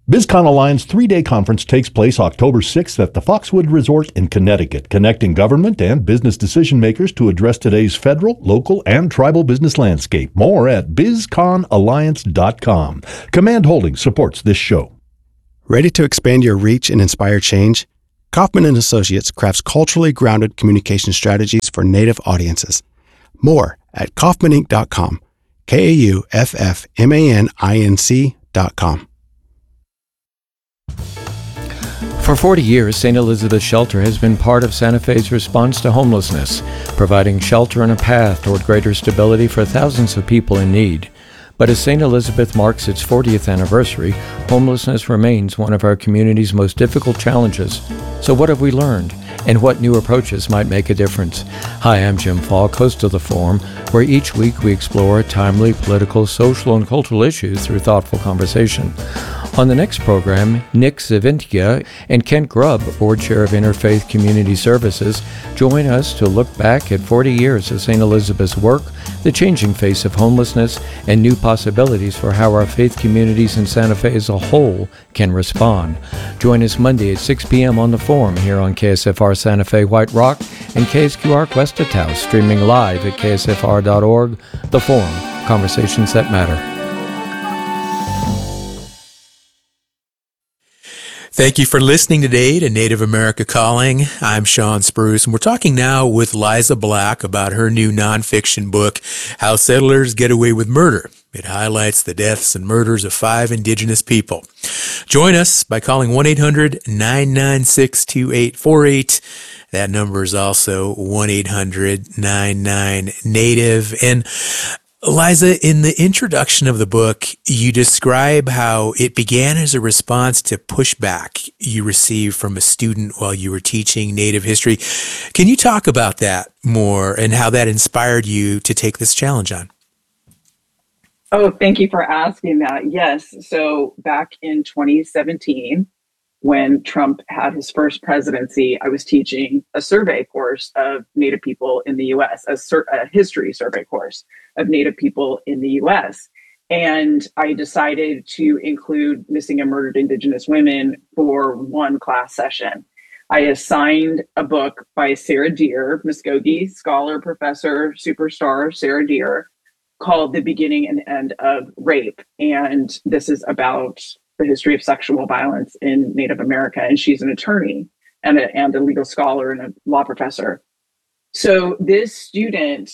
BizCon Alliance 3-day conference takes place October 6th at the Foxwood Resort in Connecticut, connecting government and business decision makers to address today's federal, local, and tribal business landscape. More at bizconalliance.com. Command Holdings supports this show. Ready to expand your reach and inspire change? Kaufman & Associates crafts culturally grounded communication strategies for Native audiences. More at kaufmaninc.com. KAUFFMANINC.com. For 40 years, St. Elizabeth Shelter has been part of Santa Fe's response to homelessness, providing shelter and a path toward greater stability for thousands of people in need. But as St. Elizabeth marks its 40th anniversary, homelessness remains one of our community's most difficult challenges. So what have we learned, and what new approaches might make a difference? Hi, I'm Jim Falk, host of The Forum, where each week we explore timely political, social, and cultural issues through thoughtful conversation. On the next program, Nick Zavintia and Kent Grubb, Board Chair of Interfaith Community Services, join us to look back at 40 years of St. Elizabeth's work, the changing face of homelessness, and new possibilities for how our faith communities in Santa Fe as a whole can respond. Join us Monday at 6 p.m. on The Forum here on KSFR Santa Fe White Rock and KSQR Cuesta Taos, streaming live at ksfr.org. The Forum, conversations that matter. Thank you for listening today to Native America Calling. I'm Sean Spruce, and we're talking now with Liza Black about her new nonfiction book, How Settlers Get Away with Murder. It highlights the deaths and murders of 5 indigenous people. Join us by calling 1-800-996-2848. That number is also 1-800-99-NATIVE. And Liza, in the introduction of the book, you describe how it began as a response to pushback you received from a student while you were teaching Native history. Can you talk about that more and how that inspired you to take this challenge on? Oh, thank you for asking that. Yes. So back in 2017, when Trump had his first presidency, I was teaching a survey course of Native people in the U.S., a history survey course of Native people in the U.S. And I decided to include missing and murdered Indigenous women for one class session. I assigned a book by Sarah Deer, Muskogee scholar, professor, superstar Sarah Deer, called The Beginning and End of Rape. And this is about the history of sexual violence in Native America. And she's an attorney and a legal scholar and a law professor. So this student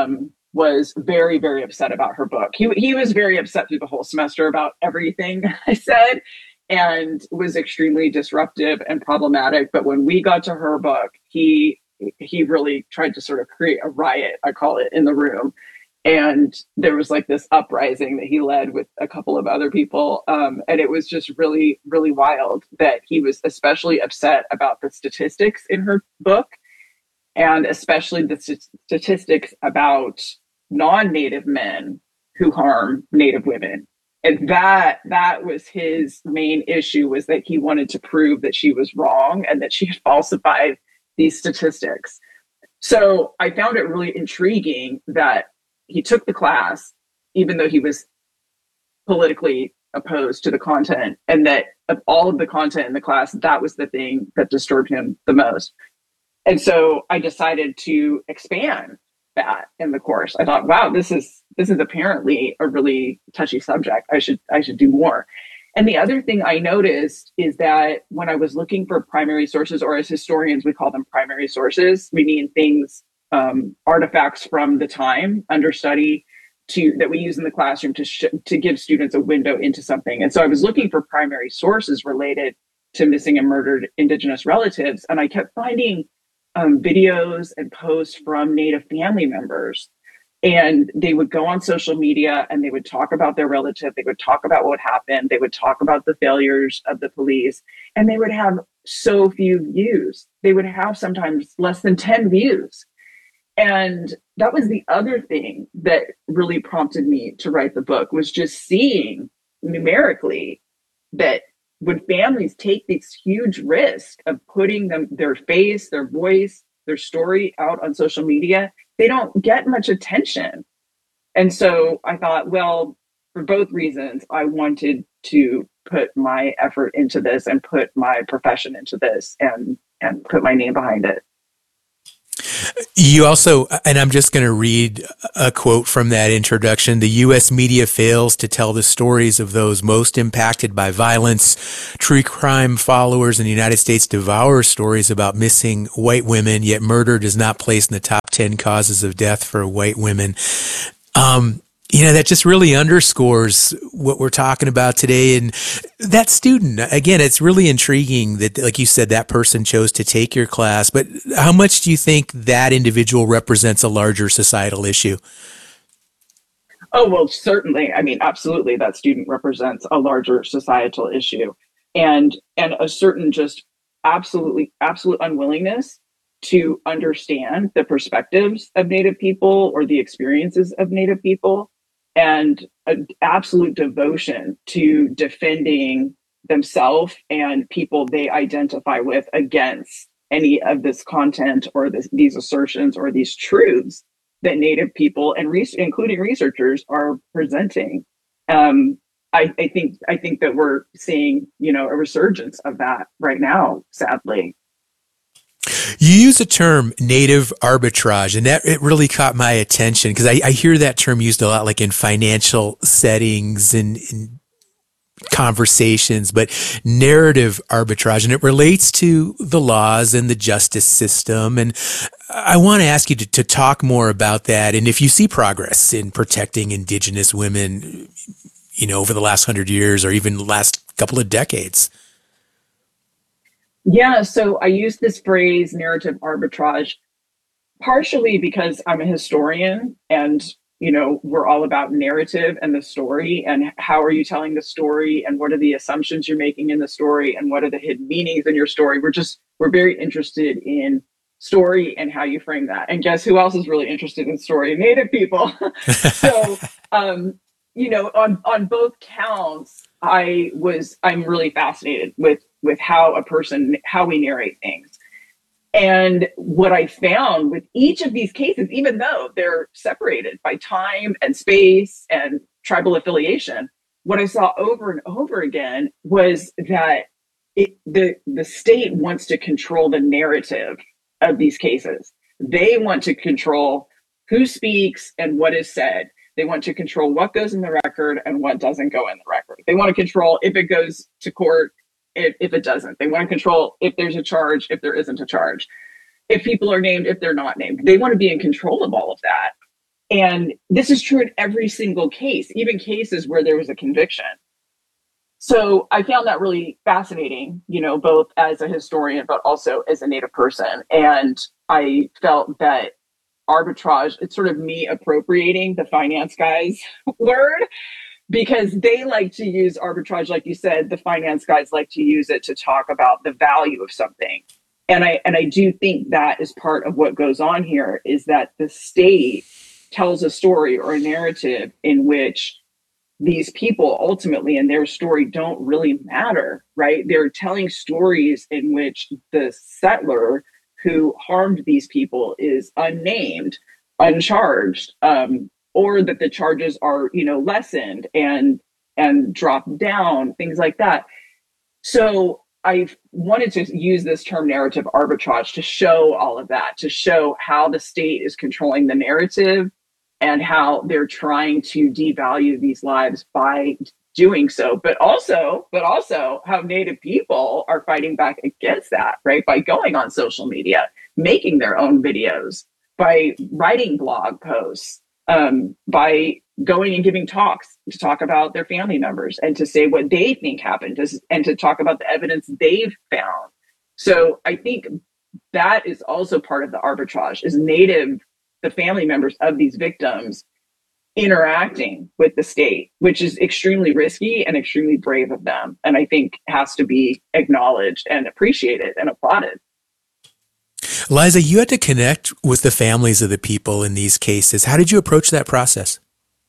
was very, very upset about her book. He was very upset through the whole semester about everything I said and was extremely disruptive and problematic. But when we got to her book, he really tried to sort of create a riot, I call it, in the room. And there was like this uprising that he led with a couple of other people. And it was just really, really wild that he was especially upset about the statistics in her book, and especially the statistics about non-Native men who harm Native women. And that was his main issue, was that he wanted to prove that she was wrong and that she had falsified these statistics. So I found it really intriguing that he took the class, even though he was politically opposed to the content, and that of all of the content in the class, that was the thing that disturbed him the most. And so I decided to expand that in the course. I thought, wow, this is apparently a really touchy subject. I should do more. And the other thing I noticed is that when I was looking for primary sources, or as historians, we call them primary sources, meaning things, artifacts from the time under study that we use in the classroom to give students a window into something. And so I was looking for primary sources related to missing and murdered Indigenous relatives. And I kept finding videos and posts from Native family members. And they would go on social media and they would talk about their relative. They would talk about what happened. They would talk about the failures of the police. And they would have so few views. They would have sometimes less than 10 views. And that was the other thing that really prompted me to write the book, was just seeing numerically that when families take this huge risk of putting their face, their voice, their story out on social media, they don't get much attention. And so I thought, well, for both reasons, I wanted to put my effort into this and put my profession into this and put my name behind it. You also, and I'm just going to read a quote from that introduction. The U.S. media fails to tell the stories of those most impacted by violence. True crime followers in the United States devour stories about missing white women, yet murder does not place in the top 10 causes of death for white women. That just really underscores what we're talking about today. And that student, again, it's really intriguing that, like you said, that person chose to take your class. But how much do you think that individual represents a larger societal issue? Oh, well, certainly. I mean, absolutely. That student represents a larger societal issue and a certain just absolute unwillingness to understand the perspectives of Native people or the experiences of Native people, and an absolute devotion to defending themselves and people they identify with against any of this content or these assertions or these truths that Native people and including researchers are presenting. I think that we're seeing, a resurgence of that right now, sadly. You use the term native arbitrage, and that it really caught my attention because I hear that term used a lot, like in financial settings and in conversations, but narrative arbitrage, and it relates to the laws and the justice system. And I want to ask you to talk more about that, and if you see progress in protecting Indigenous women, over the last 100 years or even the last couple of decades. Yeah, so I use this phrase narrative arbitrage partially because I'm a historian and, we're all about narrative and the story and how are you telling the story and what are the assumptions you're making in the story and what are the hidden meanings in your story. We're very interested in story and how you frame that. And guess who else is really interested in story? Native people. So, on both counts, I'm really fascinated with how we narrate things. And what I found with each of these cases, even though they're separated by time and space and tribal affiliation, what I saw over and over again was that the state wants to control the narrative of these cases. They want to control who speaks and what is said. They want to control what goes in the record and what doesn't go in the record. They want to control if it goes to court, if it doesn't. They want to control if there's a charge, if there isn't a charge, if people are named, if they're not named. They want to be in control of all of that. And this is true in every single case, even cases where there was a conviction. So I found that really fascinating, both as a historian, but also as a Native person. And I felt that arbitrage, it's sort of me appropriating the finance guys' word, because they like to use arbitrage, like you said. The finance guys like to use it to talk about the value of something. And I do think that is part of what goes on here, is that the state tells a story or a narrative in which these people ultimately in their story don't really matter, right? They're telling stories in which the settler who harmed these people is unnamed, uncharged, or that the charges are, lessened and dropped down, things like that. So I wanted to use this term narrative arbitrage to show all of that, to show how the state is controlling the narrative and how they're trying to devalue these lives by doing so, but also how Native people are fighting back against that, right? By going on social media, making their own videos, by writing blog posts, by going and giving talks to talk about their family members and to say what they think happened and to talk about the evidence they've found. So I think that is also part of the arbitrage, is the family members of these victims interacting with the state, which is extremely risky and extremely brave of them. And I think has to be acknowledged and appreciated and applauded. Liza, you had to connect with the families of the people in these cases. How did you approach that process?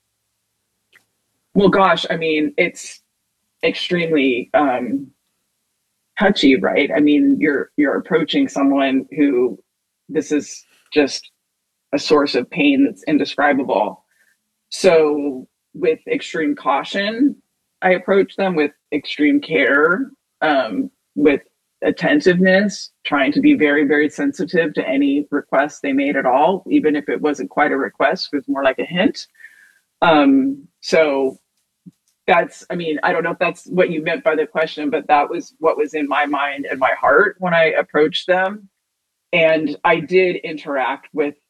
Well, gosh, I mean, it's extremely touchy, right? I mean, you're approaching someone who this is just a source of pain that's indescribable. So with extreme caution, I approached them with extreme care, with attentiveness, trying to be very, very sensitive to any request they made at all, even if it wasn't quite a request, it was more like a hint. So that's, I mean, I don't know if that's what you meant by the question, but that was what was in my mind and my heart when I approached them. And I did interact with